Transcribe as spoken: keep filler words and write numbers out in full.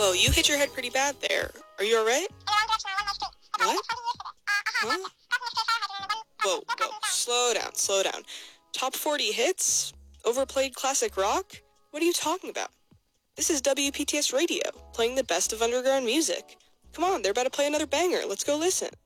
Whoa, you hit your head pretty bad there. Are you alright? What? Huh? Whoa, whoa, slow down, slow down. Top forty hits? Overplayed classic rock? What are you talking about? This is W P T S Radio, playing the best of underground music. Come on, they're about to play another banger. Let's go listen.